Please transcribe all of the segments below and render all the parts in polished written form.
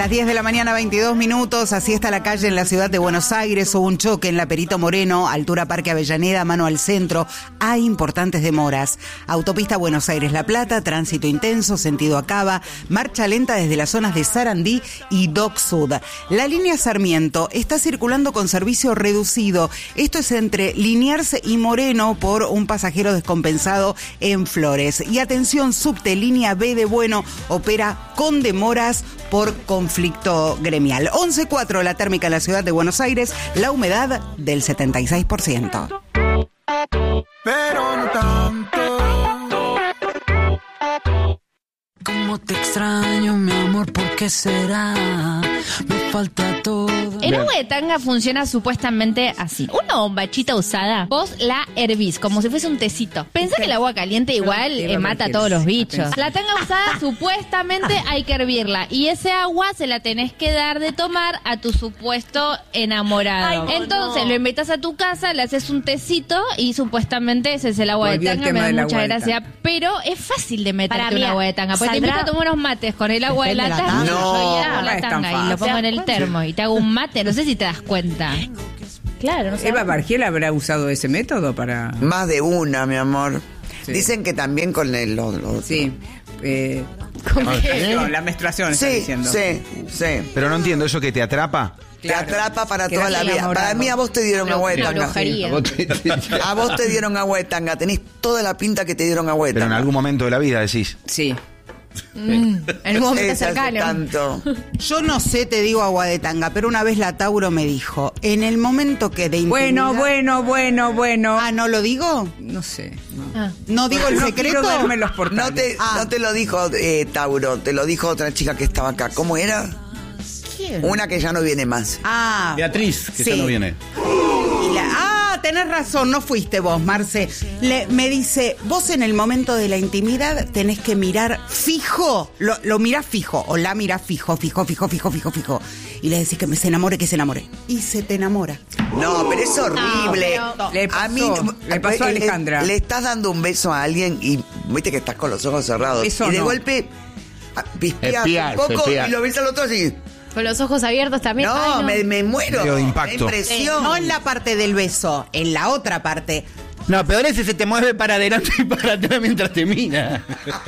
las 10 de la mañana, 22 minutos. Así está la calle en la ciudad de Buenos Aires. Hubo un choque en la Perito Moreno, altura Parque Avellaneda, mano al centro. Hay importantes demoras. Autopista Buenos Aires-La Plata, tránsito intenso, sentido a Cava. Marcha lenta desde las zonas de Sarandí y Dock Sud. La línea Sarmiento está circulando con servicio reducido. Esto es entre Liniers y Moreno por un pasajero descompensado en Flores. Y atención, subte, línea B de Bueno, opera con demoras por conflicto gremial. 11.4 la térmica en la ciudad de Buenos Aires, la humedad del 76%. Pero no tanto. Cómo te extraño, mi amor, ¿por qué será? Me falta todo. El agua de tanga funciona supuestamente así. Una bombachita usada, vos la hervís como si fuese un tecito. Pensá que el agua caliente igual mata a todos los bichos. La tanga usada supuestamente hay que hervirla y ese agua se la tenés que dar de tomar a tu supuesto enamorado. Ay, entonces lo invitas a tu casa, le haces un tecito y supuestamente ese es el agua de tanga. Me da mucha gracia, pero es fácil de meterte un agua de tanga. Porque te invito a tomar unos mates con el agua de la tanga. No, yo la tanga y lo pongo en el termo y te hago un mate, no sé si te das cuenta. Claro, no sé. ¿Eva Bargiel habrá usado ese método para...? Más de una, mi amor. Sí. Dicen que también con el... Sí. ¿Con qué? No, la menstruación está diciendo. Sí. Pero no entiendo, ¿eso que te atrapa? Te atrapa para toda la vida. Para mí a vos te dieron agua de tanga. A vos te dieron agua de tanga. Tenés toda la pinta que te dieron agua de tanga. Pero en algún momento de la vida decís. Sí. En un momento cercano. Tanto. Yo no sé, te digo agua de tanga, pero una vez la Tauro me dijo, en el momento que de intimidad... Bueno. Ah, ¿no lo digo? No sé. ¿No digo el secreto? No te lo dijo Tauro, te lo dijo otra chica que estaba acá. ¿Cómo era? ¿Quién? Una que ya no viene más. Ah. Beatriz, que sí. ya no viene. Tenés razón, no fuiste vos, Marce. Me dice, vos en el momento de la intimidad tenés que mirar fijo, lo mirás fijo, o la mirás fijo. Y le decís que se enamore. Y se te enamora. No, pero es horrible. Le pasó, a mí le pasó a Alejandra. Le estás dando un beso a alguien y viste que estás con los ojos cerrados. Eso y de no. golpe pispeas un poco y lo ves al otro así. Con los ojos abiertos también. No, Ay, me muero. Medio de impacto. Me impresión. No en la parte del beso, en la otra parte. No, peor es si se te mueve para adelante y para atrás mientras te mira.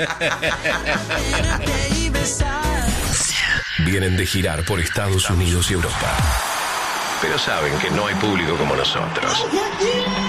Vienen de girar por Estados Unidos y Europa, pero saben que no hay público como nosotros.